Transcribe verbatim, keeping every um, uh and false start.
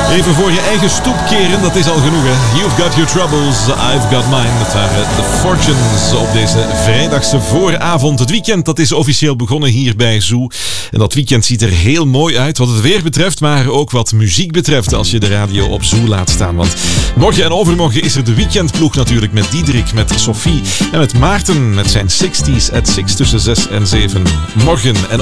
Even voor je eigen stoep keren, dat is al genoeg hè. You've got your troubles, I've got mine. Dat waren The Fortunes op deze vrijdagse vooravond. Het weekend dat is officieel begonnen hier bij Zoo. En dat weekend ziet er heel mooi uit wat het weer betreft, maar ook wat muziek betreft als je de radio op Zoo laat staan. Want morgen en overmorgen is er de weekendploeg natuurlijk met Diederik, met Sophie en met Maarten met zijn zestig's at zes tussen zes en zeven. Morgen en